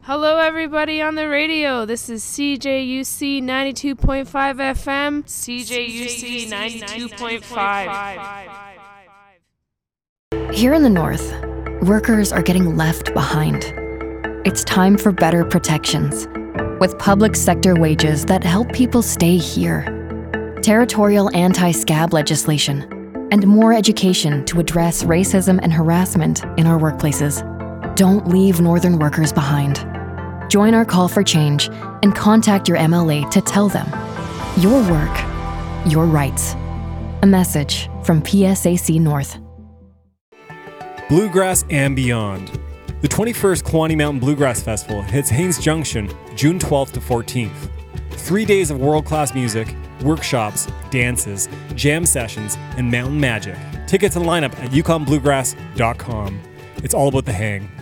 Hello, everybody on the radio. This is CJUC 92.5 FM. CJUC 92.5. Here in the North, workers are getting left behind. It's time for better protections, with public sector wages that help people stay here, territorial anti-scab legislation, and more education to address racism and harassment in our workplaces. Don't leave Northern workers behind. Join our call for change and contact your MLA to tell them your work, your rights. A message from PSAC North. Bluegrass and Beyond. The 21st Quaney Mountain Bluegrass Festival hits Haines Junction June 12th to 14th. 3 days of world-class music, workshops, dances, jam sessions, and mountain magic. Tickets and lineup at yukonbluegrass.com. It's all about the hang.